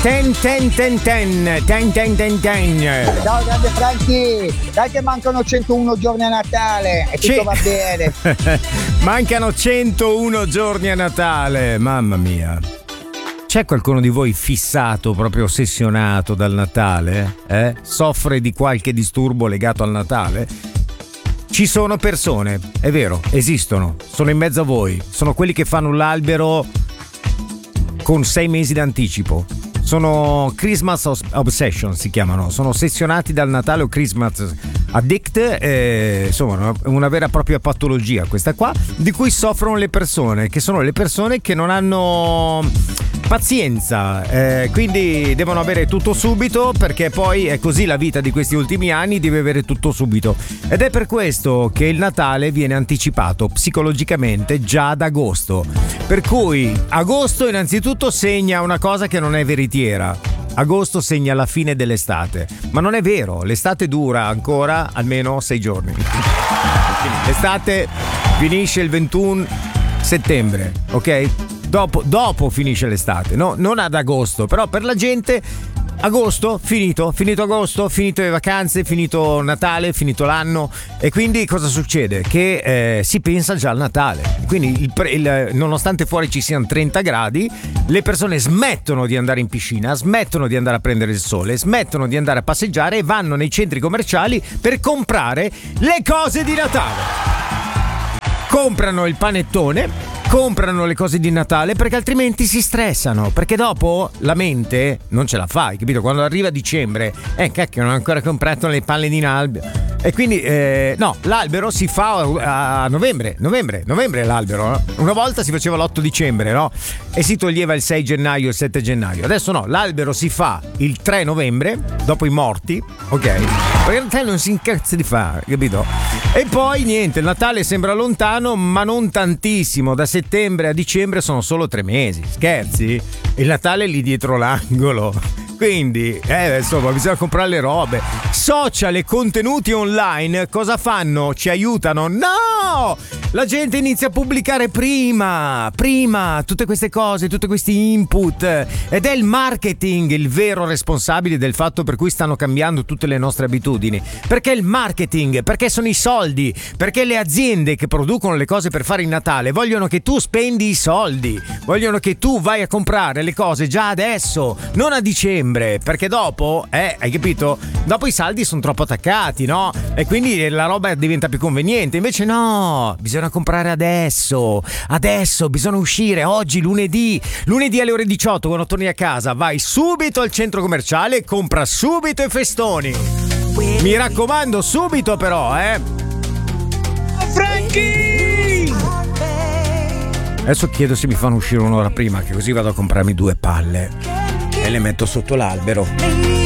Ten. Ciao grande Franchi, dai che mancano 101 giorni a Natale e tutto va bene. Mancano 101 giorni a Natale, mamma mia. C'è qualcuno di voi fissato, proprio ossessionato dal Natale? Soffre di qualche disturbo legato al Natale? Ci sono persone, è vero, esistono, sono in mezzo a voi, sono quelli che fanno l'albero con 6 mesi d'anticipo. Sono Christmas Obsession, si chiamano, sono ossessionati dal Natale o Christmas Addict, insomma una vera e propria patologia questa qua, di cui soffrono le persone, che sono le persone che non hanno pazienza, quindi devono avere tutto subito, perché poi è così la vita di questi ultimi anni, deve avere tutto subito, ed è per questo che il Natale viene anticipato psicologicamente già ad agosto, per cui agosto innanzitutto segna una cosa che non è veritiera. Agosto segna la fine dell'estate, ma non è vero, l'estate dura ancora almeno 6 giorni. L'estate finisce il 21 settembre, ok? Dopo finisce l'estate, no? Non ad agosto, però per la gente agosto, finito agosto, finito le vacanze, finito Natale, finito l'anno, e quindi cosa succede? Che si pensa già al Natale, quindi nonostante fuori ci siano 30 gradi, le persone smettono di andare in piscina, smettono di andare a prendere il sole, smettono di andare a passeggiare e vanno nei centri commerciali per comprare le cose di Natale. Comprano il panettone, comprano le cose di Natale, perché altrimenti si stressano, perché dopo la mente non ce la fai, capito? Quando arriva dicembre, cacchio, non ho ancora comprato le palle di albero, e quindi no, l'albero si fa a novembre l'albero, no? Una volta si faceva l'8 dicembre, no? E si toglieva il 6 gennaio, il 7 gennaio. Adesso no, l'albero si fa il 3 novembre, dopo i morti, ok? Perché il Natale non si incazza di fare, capito? E poi niente, il Natale sembra lontano, ma non tantissimo. Da settembre a dicembre sono solo 3 mesi. Scherzi? Il Natale è lì dietro l'angolo. Quindi, insomma, bisogna comprare le robe. Social e contenuti online cosa fanno? Ci aiutano? No! La gente inizia a pubblicare prima tutte queste cose, tutti questi input, ed è il marketing il vero responsabile del fatto per cui stanno cambiando tutte le nostre abitudini. Perché il marketing, perché sono i soldi, perché le aziende che producono le cose per fare il Natale vogliono che tu spendi i soldi, vogliono che tu vai a comprare le cose già adesso, non a dicembre, perché dopo, hai capito? Dopo i saldi sono troppo attaccati, no? E quindi la roba diventa più conveniente. Invece no, bisogna comprare adesso, bisogna uscire oggi, lunedì alle ore 18, quando torni a casa vai subito al centro commerciale e compra subito i festoni, mi raccomando, subito però, Frankie! Adesso chiedo se mi fanno uscire un'ora prima, che così vado a comprarmi 2 palle e le metto sotto l'albero.